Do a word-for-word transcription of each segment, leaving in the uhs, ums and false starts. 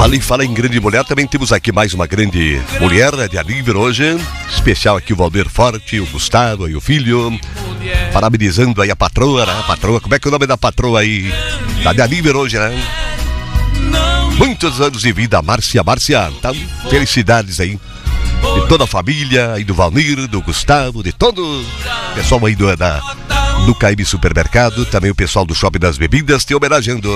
Fala em, fala em grande mulher, também temos aqui mais uma grande mulher de aniversário hoje. Especial aqui o Valdir Forte, o Gustavo e o filho. Parabenizando aí a patroa, né? A patroa, como é que é o nome da patroa aí? Tá de aniversário hoje, né? Muitos anos de vida, Márcia, Márcia. Então, felicidades aí. De toda a família, aí do Valmir, do Gustavo, de todo o pessoal aí do, da, do K M Supermercado, também o pessoal do Shopping das Bebidas te homenageando.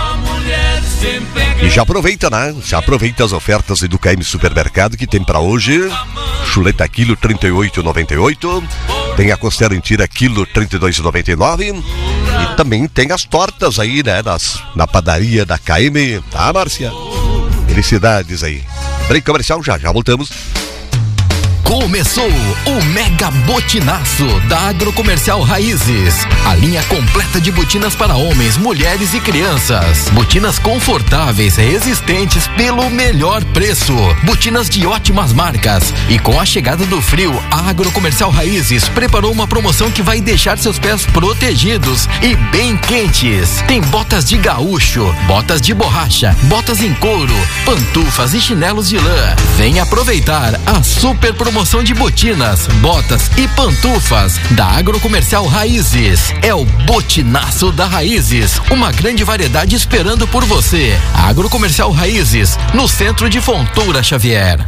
E já aproveita, né? Já aproveita as ofertas do K M Supermercado que tem pra hoje. Chuleta quilo trinta e oito reais e noventa e oito centavos. Tem a costela em tira quilo trinta e dois reais e noventa e nove centavos. E também tem as tortas aí, né? Nas, na padaria da K M. Tá, Márcia? Felicidades aí. Break comercial, já, já voltamos. Começou o Mega Botinaço da Agrocomercial Raízes. A linha completa de botinas para homens, mulheres e crianças. Botinas confortáveis, resistentes pelo melhor preço. Botinas de ótimas marcas. E com a chegada do frio, a Agrocomercial Raízes preparou uma promoção que vai deixar seus pés protegidos e bem quentes. Tem botas de gaúcho, botas de borracha, botas em couro, pantufas e chinelos de lã. Vem aproveitar a super promoção de botinas, botas e pantufas da Agrocomercial Raízes. É o Botinaço da Raízes, uma grande variedade esperando por você. Agrocomercial Raízes, no centro de Fontoura Xavier.